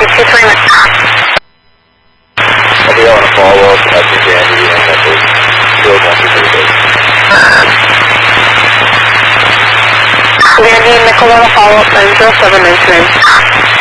I'll be on a follow-up at the Dandy and at the field after 3 days. Dandy and Nickel on a follow-up 90799.